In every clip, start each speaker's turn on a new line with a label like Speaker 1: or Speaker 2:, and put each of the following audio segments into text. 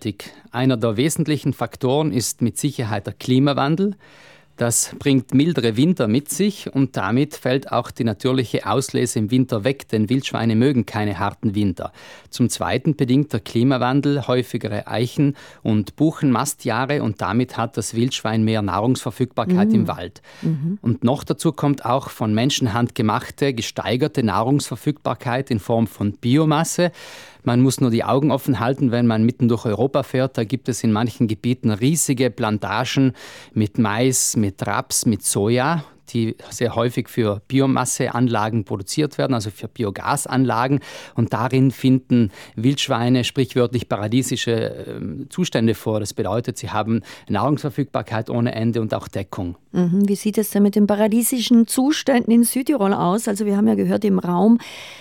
Speaker 1: nachhaltig. Einer der wesentlichen Faktoren ist mit Sicherheit der Klimawandel. Das bringt mildere Winter mit sich und damit fällt auch die natürliche Auslese im Winter weg, denn Wildschweine mögen keine harten Winter. Zum Zweiten bedingt der Klimawandel häufigere Eichen- und Buchenmastjahre und damit hat das Wildschwein mehr Nahrungsverfügbarkeit im Wald. Und noch dazu kommt auch von Menschenhand gemachte, gesteigerte Nahrungsverfügbarkeit in Form von Biomasse. Man muss nur die Augen offen halten, wenn man mitten durch Europa fährt. Da gibt es in manchen Gebieten riesige Plantagen mit Mais, mit Raps, mit Soja, die sehr häufig für Biomasseanlagen produziert werden, also für Biogasanlagen. Und darin finden Wildschweine sprichwörtlich paradiesische Zustände vor. Das bedeutet, sie haben Nahrungsverfügbarkeit ohne Ende und auch Deckung.
Speaker 2: Wie sieht es denn mit den paradiesischen Zuständen in Südtirol aus? Also wir haben ja gehört, im Raum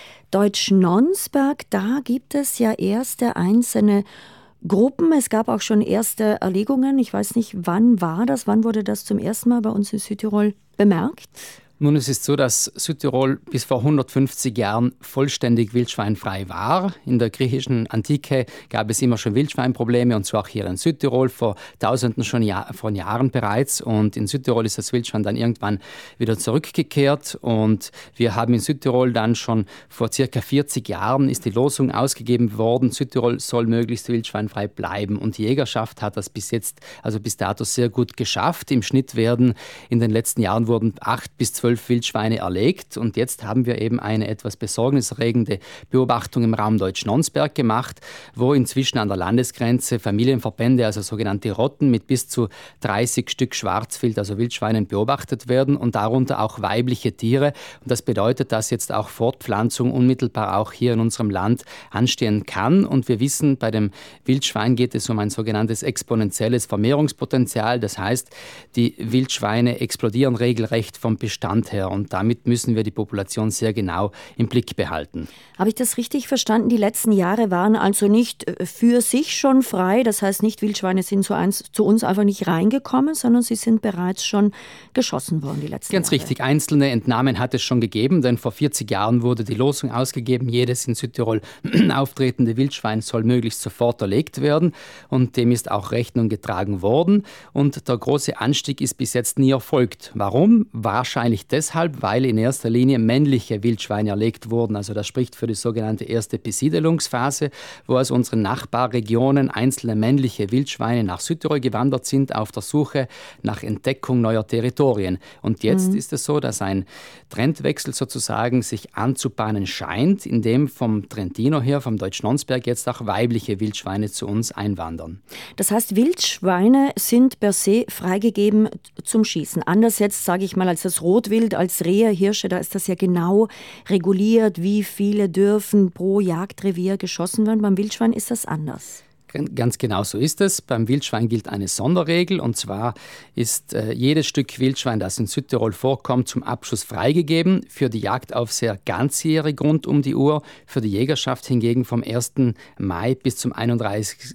Speaker 2: Deutsch-Nonsberg, da gibt es ja erste einzelne Gruppen. Es gab auch schon erste Erlegungen. Ich weiß nicht, wann war das? Wann wurde das zum ersten Mal bei uns in Südtirol bemerkt?
Speaker 1: Nun, es ist so, dass Südtirol bis vor 150 Jahren vollständig wildschweinfrei war. In der griechischen Antike gab es immer schon Wildschweinprobleme und zwar auch hier in Südtirol vor Tausenden von Jahren bereits. Und in Südtirol ist das Wildschwein dann irgendwann wieder zurückgekehrt und wir haben in Südtirol dann schon vor circa 40 Jahren ist die Losung ausgegeben worden, Südtirol soll möglichst wildschweinfrei bleiben und die Jägerschaft hat das bis dato sehr gut geschafft. Im Schnitt in den letzten Jahren wurden 8 bis 12 Wildschweine erlegt und jetzt haben wir eben eine etwas besorgniserregende Beobachtung im Raum Deutsch-Nonsberg gemacht, wo inzwischen an der Landesgrenze Familienverbände, also sogenannte Rotten mit bis zu 30 Stück Schwarzwild, also Wildschweinen, beobachtet werden und darunter auch weibliche Tiere. Und das bedeutet, dass jetzt auch Fortpflanzung unmittelbar auch hier in unserem Land anstehen kann. Und wir wissen, bei dem Wildschwein geht es um ein sogenanntes exponentielles Vermehrungspotenzial. Das heißt, die Wildschweine explodieren regelrecht vom Bestand her und damit müssen wir die Population sehr genau im Blick behalten.
Speaker 2: Habe ich das richtig verstanden? Die letzten Jahre waren also nicht für sich schon frei, das heißt nicht Wildschweine sind zu uns einfach nicht reingekommen, sondern sie sind bereits schon geschossen worden die letzten Jahre.
Speaker 1: Ganz richtig, einzelne Entnahmen hat es schon gegeben, denn vor 40 Jahren wurde die Losung ausgegeben, jedes in Südtirol auftretende Wildschwein soll möglichst sofort erlegt werden und dem ist auch Rechnung getragen worden und der große Anstieg ist bis jetzt nie erfolgt. Warum? Wahrscheinlich deshalb, weil in erster Linie männliche Wildschweine erlegt wurden. Also das spricht für die sogenannte erste Besiedelungsphase, wo aus unseren Nachbarregionen einzelne männliche Wildschweine nach Südtirol gewandert sind auf der Suche nach Entdeckung neuer Territorien. Und jetzt ist es so, dass ein Trendwechsel sozusagen sich anzubahnen scheint, in dem vom Trentino her, vom Deutsch-Nonsberg jetzt auch weibliche Wildschweine zu uns einwandern.
Speaker 2: Das heißt, Wildschweine sind per se freigegeben zum Schießen. Anders jetzt, sage ich mal, als das Rotwild, als Rehe, Hirsche, da ist das ja genau reguliert, wie viele dürfen pro Jagdrevier geschossen werden. Beim Wildschwein ist das anders.
Speaker 1: Ganz genau so ist es. Beim Wildschwein gilt eine Sonderregel und zwar ist jedes Stück Wildschwein, das in Südtirol vorkommt, zum Abschuss freigegeben. Für die Jagdaufseher ganzjährig rund um die Uhr, für die Jägerschaft hingegen vom 1. Mai bis zum 31.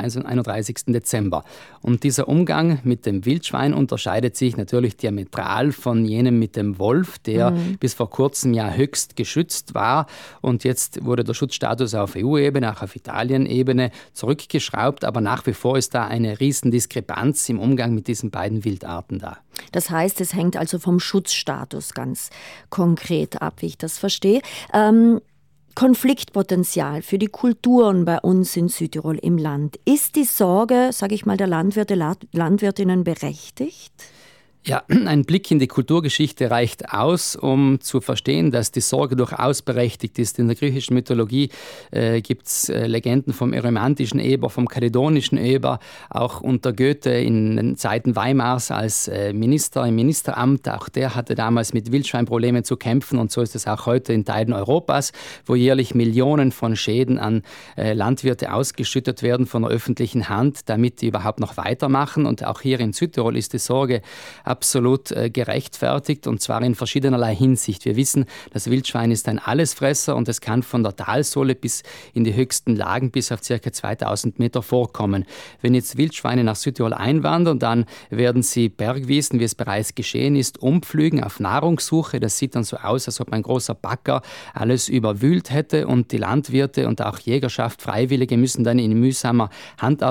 Speaker 1: Dezember. Und dieser Umgang mit dem Wildschwein unterscheidet sich natürlich diametral von jenem mit dem Wolf, der bis vor kurzem ja höchst geschützt war und jetzt wurde der Schutzstatus auf EU-Ebene, auch auf Italien-Ebene zurückgeschraubt, aber nach wie vor ist da eine Riesendiskrepanz im Umgang mit diesen beiden Wildarten da.
Speaker 2: Das heißt, es hängt also vom Schutzstatus ganz konkret ab, wie ich das verstehe. Konfliktpotenzial für die Kulturen bei uns in Südtirol im Land. Ist die Sorge, sage ich mal, der Landwirte, Landwirtinnen berechtigt?
Speaker 1: Ja, ein Blick in die Kulturgeschichte reicht aus, um zu verstehen, dass die Sorge durchaus berechtigt ist. In der griechischen Mythologie gibt es Legenden vom erymantischen Eber, vom kaledonischen Eber, auch unter Goethe in den Zeiten Weimars als Minister im Ministeramt. Auch der hatte damals mit Wildschweinproblemen zu kämpfen und so ist es auch heute in Teilen Europas, wo jährlich Millionen von Schäden an Landwirte ausgeschüttet werden von der öffentlichen Hand, damit die überhaupt noch weitermachen. Und auch hier in Südtirol ist die Sorge absolut gerechtfertigt und zwar in verschiedenerlei Hinsicht. Wir wissen, das Wildschwein ist ein Allesfresser und es kann von der Talsohle bis in die höchsten Lagen bis auf ca. 2000 Meter vorkommen. Wenn jetzt Wildschweine nach Südtirol einwandern, dann werden sie Bergwiesen, wie es bereits geschehen ist, umpflügen auf Nahrungssuche. Das sieht dann so aus, als ob ein großer Bagger alles überwühlt hätte und die Landwirte und auch Jägerschaft, Freiwillige müssen dann in mühsamer Handarbeit